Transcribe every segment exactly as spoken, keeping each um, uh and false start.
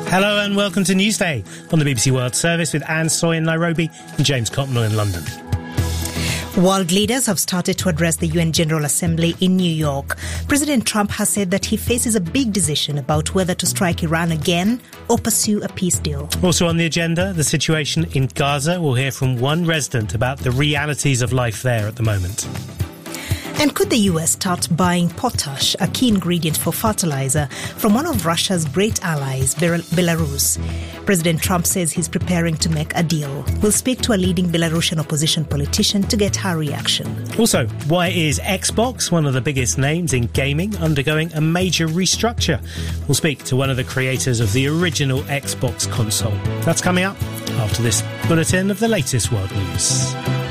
Hello and welcome to Newsday on the B B C World Service with Anne Soy in Nairobi and James Cotnell in London. World leaders have started to address the U N General Assembly in New York. President Trump has said that he faces a big decision about whether to strike Iran again or pursue a peace deal. Also on the agenda, the situation in Gaza. We'll hear from one resident about the realities of life there at the moment. And could the U S start buying potash, a key ingredient for fertilizer, from one of Russia's great allies, Belarus? President Trump says he's preparing to make a deal. We'll speak to a leading Belarusian opposition politician to get her reaction. Also, why is Xbox, one of the biggest names in gaming, undergoing a major restructure? We'll speak to one of the creators of the original Xbox console. That's coming up after this bulletin of the latest world news.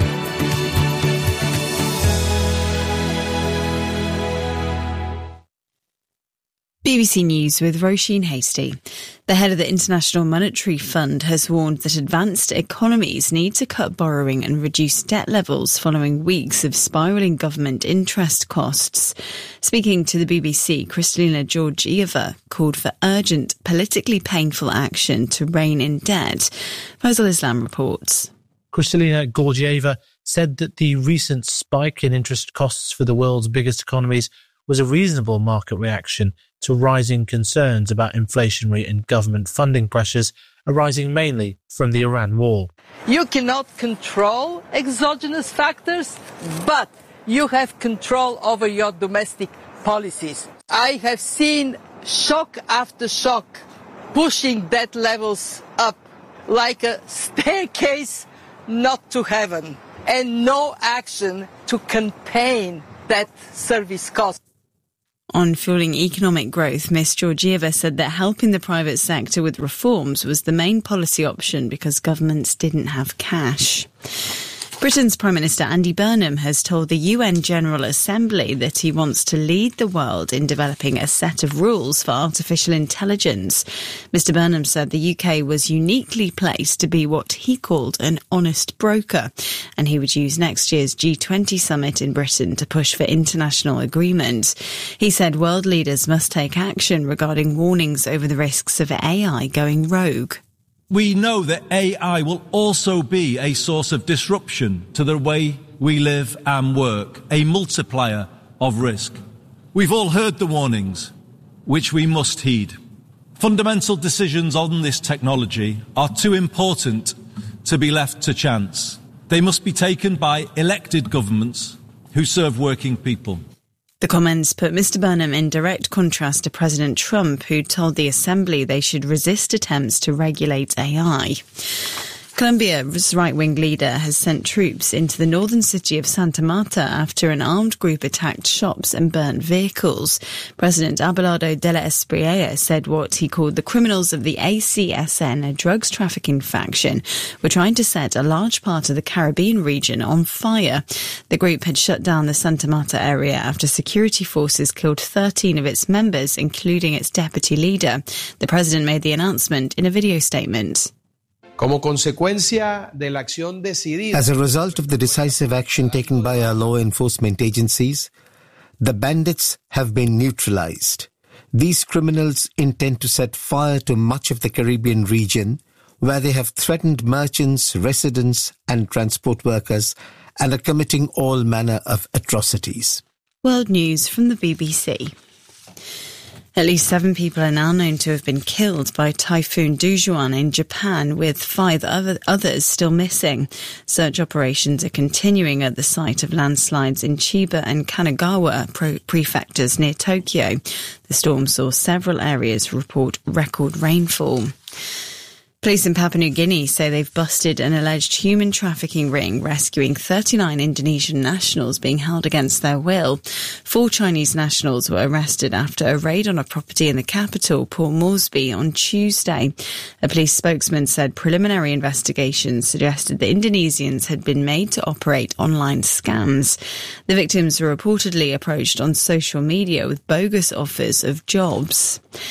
B B C News with Roisin Hasty. The head of the International Monetary Fund has warned that advanced economies need to cut borrowing and reduce debt levels following weeks of spiralling government interest costs. Speaking to the B B C, Kristalina Georgieva called for urgent, politically painful action to rein in debt. Faisal Islam reports. Kristalina Georgieva said that the recent spike in interest costs for the world's biggest economies was a reasonable market reaction to rising concerns about inflationary and government funding pressures arising mainly from the Iran war. You cannot control exogenous factors, but you have control over your domestic policies. I have seen shock after shock pushing debt levels up like a staircase not to heaven, and no action to contain that service cost. On fueling economic growth, Miz Georgieva said that helping the private sector with reforms was the main policy option because governments didn't have cash. Britain's Prime Minister Andy Burnham has told the U N General Assembly that he wants to lead the world in developing a set of rules for artificial intelligence. Mister Burnham said the U K was uniquely placed to be what he called an honest broker, and he would use next year's G twenty summit in Britain to push for international agreement. He said world leaders must take action regarding warnings over the risks of A I going rogue. We know that A I will also be a source of disruption to the way we live and work, a multiplier of risk. We've all heard the warnings, which we must heed. Fundamental decisions on this technology are too important to be left to chance. They must be taken by elected governments who serve working people. The comments put Mister Burnham in direct contrast to President Trump, who told the Assembly they should resist attempts to regulate A I. Colombia's right-wing leader has sent troops into the northern city of Santa Marta after an armed group attacked shops and burnt vehicles. President Abelardo de la Espriella said what he called the criminals of the A C S N, a drugs trafficking faction, were trying to set a large part of the Caribbean region on fire. The group had shut down the Santa Marta area after security forces killed thirteen of its members, including its deputy leader. The president made the announcement in a video statement. As a result of the decisive action taken by our law enforcement agencies, the bandits have been neutralized. These criminals intend to set fire to much of the Caribbean region, where they have threatened merchants, residents, and transport workers, and are committing all manner of atrocities. World News from the B B C. At least seven people are now known to have been killed by Typhoon Dujuan in Japan, with five other others still missing. Search operations are continuing at the site of landslides in Chiba and Kanagawa prefectures near Tokyo. The storm saw several areas report record rainfall. Police in Papua New Guinea say they've busted an alleged human trafficking ring, rescuing thirty-nine Indonesian nationals being held against their will. Four Chinese nationals were arrested after a raid on a property in the capital, Port Moresby, on Tuesday. A police spokesman said preliminary investigations suggested the Indonesians had been made to operate online scams. The victims were reportedly approached on social media with bogus offers of jobs.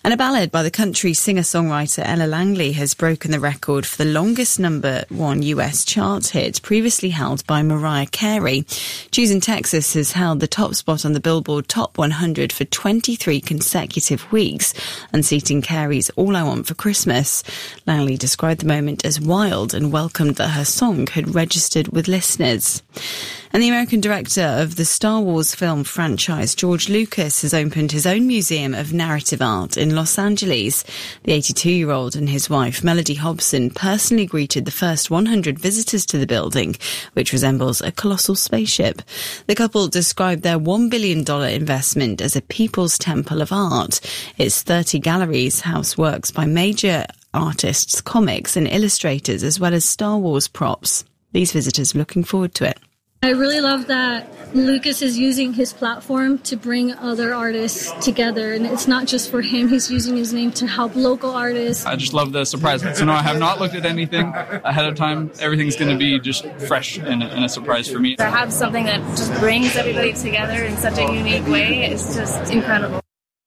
And a ballad by the country singer-songwriter Ella Langley has broken the record for the longest number one U S chart hit, previously held by Mariah Carey. Choosing Texas has held the top spot on the Billboard Top one hundred for twenty-three consecutive weeks, unseating Carey's All I Want for Christmas. Langley described the moment as wild and welcomed that her song had registered with listeners. And the American director of the Star Wars film franchise, George Lucas, has opened his own museum of narrative art in Los Angeles. The eighty-two-year-old and his wife, Melody Hobson, personally greeted the first one hundred visitors to the building, which resembles a colossal spaceship. The couple described their one billion dollars investment as a people's temple of art. Its thirty galleries house works by major artists, comics and illustrators, as well as Star Wars props. These visitors are looking forward to it. I really love that Lucas is using his platform to bring other artists together, and it's not just for him. He's using his name to help local artists. I just love the surprise. So no, I have not looked at anything ahead of time. Everything's going to be just fresh and a, and a surprise for me. To have something that just brings everybody together in such a unique way is just incredible.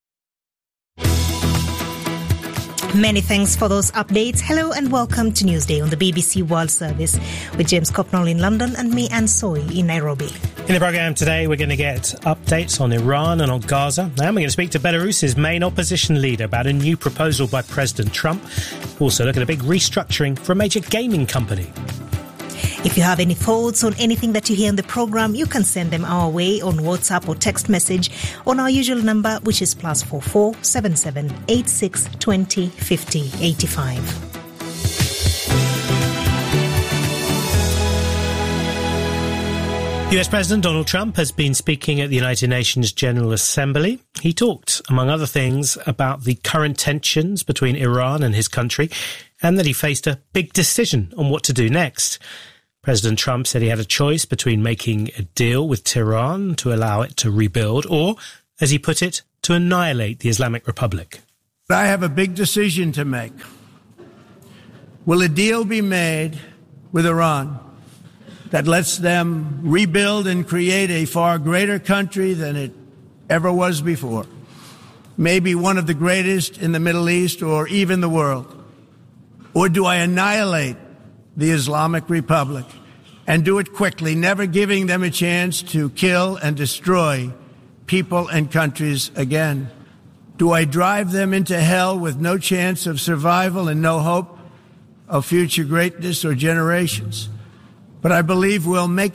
Many thanks for those updates. Hello and welcome to Newsday on the B B C World Service with James Copnall in London and me, Anne Soy, in Nairobi. In the programme today, we're going to get updates on Iran and on Gaza. And we're going to speak to Belarus's main opposition leader about a new proposal by President Trump. Also look at a big restructuring for a major gaming company. If you have any thoughts on anything that you hear on the programme, you can send them our way on WhatsApp or text message on our usual number, which is plus four four seven seven eight six twenty fifty eighty five. U S President Donald Trump has been speaking at the United Nations General Assembly. He talked, among other things, about the current tensions between Iran and his country, and that he faced a big decision on what to do next. President Trump said he had a choice between making a deal with Tehran to allow it to rebuild or, as he put it, to annihilate the Islamic Republic. I have a big decision to make. Will a deal be made with Iran that lets them rebuild and create a far greater country than it ever was before? Maybe one of the greatest in the Middle East or even the world. Or do I annihilate the Islamic Republic and do it quickly, never giving them a chance to kill and destroy people and countries again? Do I drive them into hell with no chance of survival and no hope of future greatness or generations? But I believe we'll make